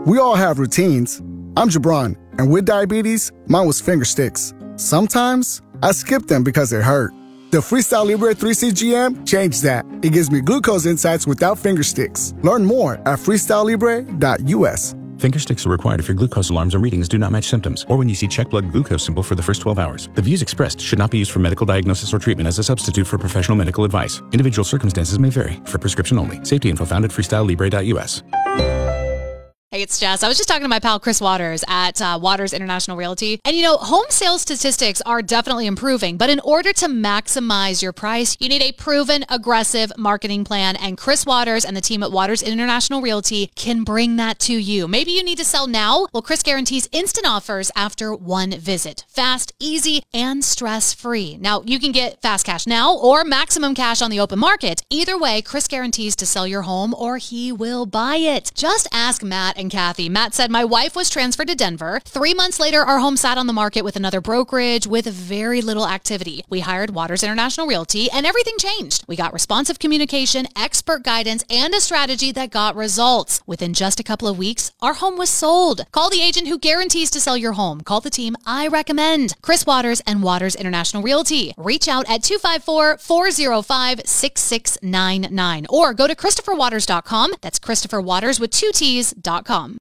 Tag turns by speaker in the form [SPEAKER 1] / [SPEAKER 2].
[SPEAKER 1] We all have routines. I'm Jabron, and with diabetes, mine was finger sticks. Sometimes I skip them because it hurt. The Freestyle Libre 3CGM changed that. It gives me glucose insights without finger sticks. Learn more at freestylelibre.us.
[SPEAKER 2] Finger sticks are required if your glucose alarms or readings do not match symptoms, or when you see check blood glucose symbol for the first 12 hours. The views expressed should not be used for medical diagnosis or treatment as a substitute for professional medical advice. Individual circumstances may vary. For prescription only. Safety info found at freestylelibre.us.
[SPEAKER 3] Hey, it's Jess. I was just talking to my pal Chris Waters at Waters International Realty. And home sales statistics are definitely improving, but in order to maximize your price, you need a proven, aggressive marketing plan. And Chris Waters and the team at Waters International Realty can bring that to you. Maybe you need to sell now? Well, Chris guarantees instant offers after one visit. Fast, easy, and stress-free. Now, you can get fast cash now or maximum cash on the open market. Either way, Chris guarantees to sell your home or he will buy it. Just ask Matt and Kathy. Matt said, my wife was transferred to Denver. 3 months later, our home sat on the market with another brokerage with very little activity. We hired Waters International Realty and everything changed. We got responsive communication, expert guidance, and a strategy that got results. Within just a couple of weeks, our home was sold. Call the agent who guarantees to sell your home. Call the team I recommend. Chris Waters and Waters International Realty. Reach out at 254-405-6699 or go to ChristopherWaters.com. That's Christopher Waters with 2 T's.com.